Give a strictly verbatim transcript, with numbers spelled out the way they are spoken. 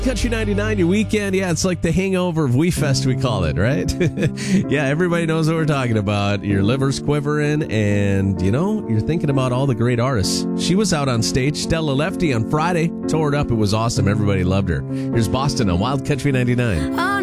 Country ninety-nine, your weekend. Yeah, it's like the hangover of We Fest, we call it, right? Yeah, everybody knows what we're talking about. Your liver's quivering, and, you know, you're thinking about all the great artists. She was out on stage, Stella Lefty, on Friday. Tore it up. It was awesome. Everybody loved her. Here's Boston on Wild Country ninety-nine.